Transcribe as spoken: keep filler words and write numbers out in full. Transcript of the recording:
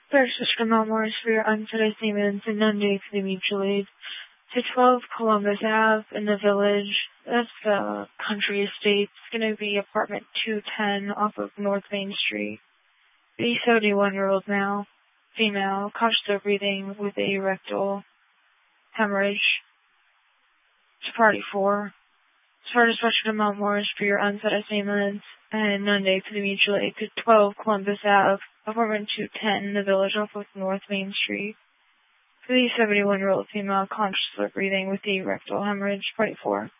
First, Mister Mount Morris for your unsaid statements and none day for the mutual aid. To twelve Columbus Avenue in the Village. That's the country estate. It's going to be apartment two ten off of North Main Street. The seventy-one-year-old male, female, conscious of breathing with a rectal hemorrhage. To party four. Start dispatch to Mount Morris for your unsaid statements and none day for the mutual aid to twelve Columbus Avenue, apartment two ten in the Village off of North Main Street. For the seventy-one-year-old female conscious of breathing with the rectal hemorrhage, party four.